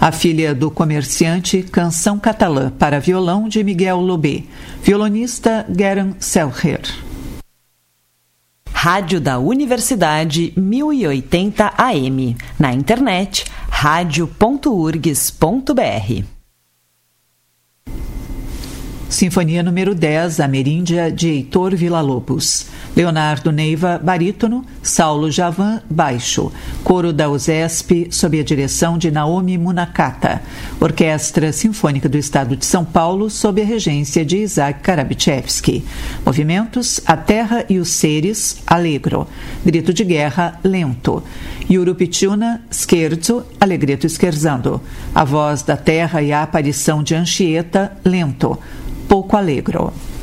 A Filha do Comerciante, canção catalã para violão de Miguel Lobé. Violonista Guerin Selher. Rádio da Universidade 1080 AM. Na internet, radio.urgs.br. Sinfonia número 10, Ameríndia, de Heitor Villa-Lobos. Leonardo Neiva, barítono, Saulo Javan, baixo. Coro da USESP, sob a direção de Naomi Munakata. Orquestra Sinfônica do Estado de São Paulo, sob a regência de Isaac Karabichevsky. Movimentos: A Terra e os Seres, Allegro. Grito de Guerra, lento. Eurupitiuna, scherzo, allegretto scherzando. A Voz da Terra e a Aparição de Anchieta, lento. Pouco allegro.